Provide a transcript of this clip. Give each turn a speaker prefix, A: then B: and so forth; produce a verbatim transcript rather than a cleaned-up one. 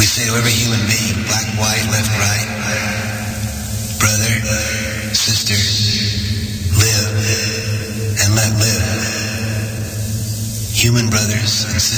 A: say to every human being, black, white, left, right, brother, sister, live and let live. Human brothers and sisters.